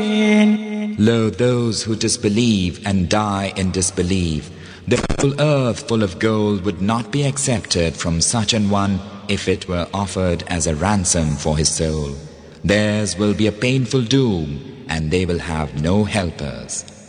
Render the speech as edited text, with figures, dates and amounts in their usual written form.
Lo, those who disbelieve and die in disbelief, the whole earth full of gold would not be accepted from such an one if it were offered as a ransom for his soul. Theirs will be a painful doom, and they will have no helpers.